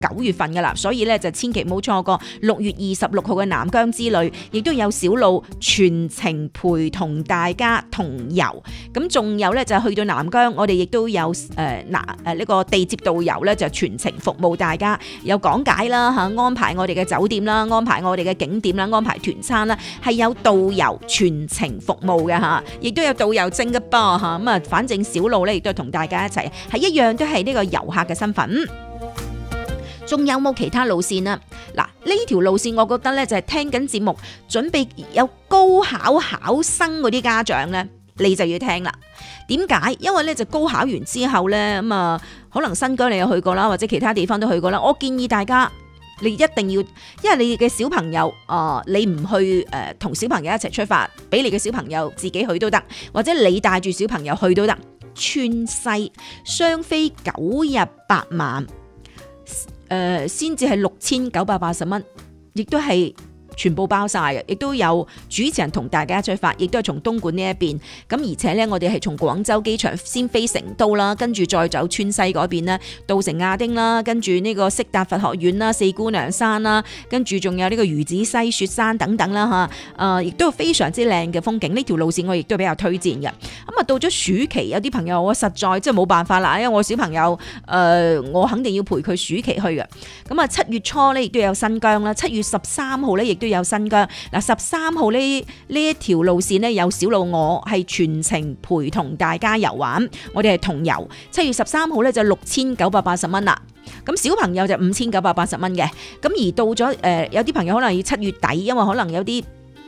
9月份噶啦，所以咧就千祈唔好錯過6月26號嘅南疆之旅，亦都有小路全程陪同大家同遊。咁仲有咧就去到南疆，我哋亦都有呢個地接導遊咧，就全程服務大家，有講解啦嚇，安排我哋嘅酒店啦，安排我哋嘅景點啦，安排團餐啦，係有導遊全程服務嘅嚇，亦都有導遊證嘅噃嚇。咁啊，反正小路咧亦都係同大家一齊，係一樣都係呢個遊客嘅身份。仲有冇其他路線啊？嗱，呢條路線我覺得咧就係聽緊節目準備有高考考生嗰啲家長咧，你就要聽啦。點解？因為咧就高考完之後咧咁啊，可能新疆你有去過啦，或者其他地方都去過啦。我建議大家你一定要，因為你嘅小朋友你唔去同小朋友一齊出發，俾你嘅小朋友自己去都得，或者你帶住小朋友去都得。川西雙飛9日8晚。先至係6980蚊，亦都係全部包晒嘅，亦都有主持人同大家出發，亦都係從東莞呢一邊。咁而且咧，我哋係從廣州機場先飛成都啦，跟住再走川西嗰邊啦，到成亞丁啦，跟住呢個色達佛學院啦、四姑娘山啦，跟住仲有呢個魚子西雪山等等啦嚇。亦都非常之靚嘅風景。呢條路線我亦都比較推薦嘅。咁啊，到咗暑期，有啲朋友我實在即係冇辦法啦，因為我小朋友我肯定要陪佢暑期去嘅。咁啊，7月初咧亦都有新疆啦，7月13號咧亦都有新疆。嗱，13號呢一條路線咧有小路，我係全程陪同大家遊玩，我哋係同遊。7月13號咧就6980蚊啦。咁小朋友就5980蚊嘅。咁而到咗有啲朋友可能要7月底，因為可能有啲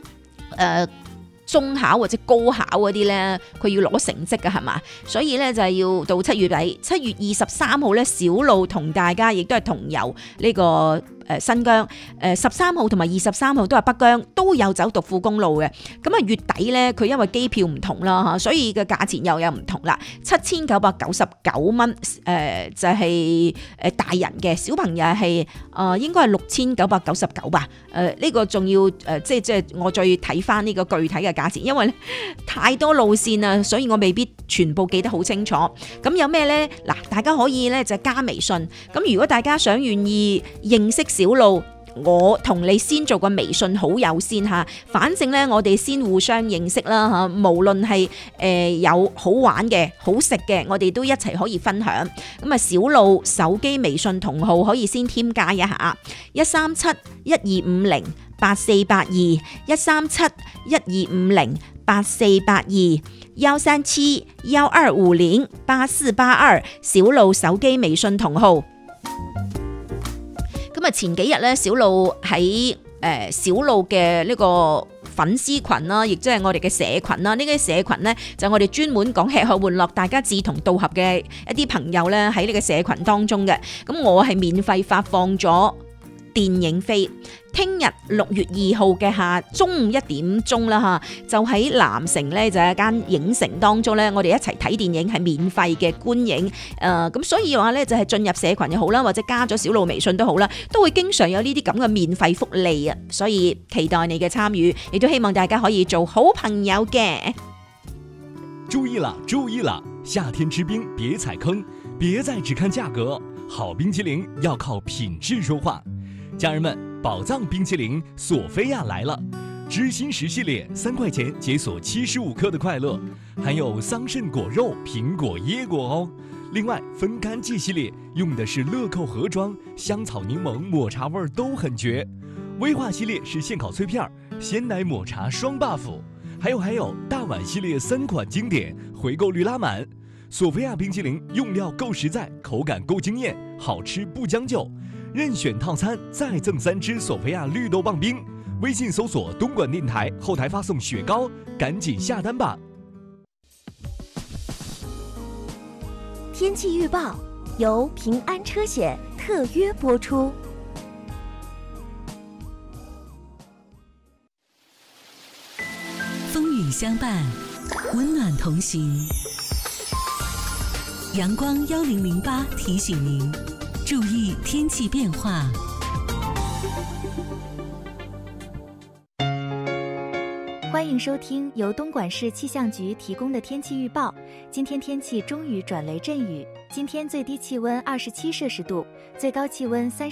中考或者高考嗰啲咧，佢要攞成績㗎係嘛，所以咧就係要到7月底。7月23號咧，小路同大家亦都係同遊呢個新疆。13號同埋23號都係北疆，都有走獨庫公路嘅。咁啊月底咧，佢因為機票唔同啦嚇，所以嘅價錢又有唔同啦。7999蚊就係大人嘅，小朋友係應該係6999吧。呢個仲要即係我再睇翻呢個具體嘅價錢，因為太多路線啦，所以我未必全部記得好清楚。咁有咩呢？嗱，大家可以咧就加微信。咁如果大家想願意認識小路，我同你先做個微信好友先吓，反正咧我哋先互相認識啦吓，無論係有好玩嘅、好食嘅，我哋都一齊可以分享。咁啊，小路手機微信同號可以先添加一下13712508482，13712508482，13712508482，小路手機微信同號。咁啊，前幾日咧，小路喺小路嘅呢個粉絲群啦，亦即係我哋嘅社群啦。呢啲社群咧，就我哋專門講吃喝玩樂，大家志同道合嘅一啲朋友咧，喺呢個社群當中嘅。咁我係免費發放咗電影飛，聽日6月2號嘅中午1點鐘啦吓，就喺南城咧，就係一間影城當中咧，我哋一齊睇電影係免費嘅觀影。咁所以話咧，就係進入社群又好啦，或者加咗小路微信都好啦，都會經常有呢啲咁嘅免費福利啊。所以期待你嘅參與，亦都希望大家可以做好朋友嘅。 注意了，注意了！夏天吃冰別踩坑，別再只看價格，好冰淇淋要靠品質說話。家人們，寶藏冰淇淋索菲亞來了，知心10系列3塊錢解鎖75克的快樂，含有桑葚果肉、蘋果、椰果哦。另外，分乾季系列用的是樂扣盒裝，香草檸檬、抹茶味都很絕。威化系列是現烤脆片，鮮奶抹茶雙 buff。還有大碗系列3款經典，回購率拉滿。索菲亞冰淇淋用料夠實在，口感夠驚豔，好吃不將就。任選套餐再贈3支索菲亞綠豆棒冰，微信搜索東莞電台，後台發送雪糕，趕緊下單吧。 天氣預報由平安車險特約播出。 風雨相伴，溫暖同行。陽光1008提醒您注意天氣變化。 歡迎收聽由東莞市氣象局提供的天氣預報。今天天氣終於轉雷陣雨， 今天最低气温27摄氏度，最高气温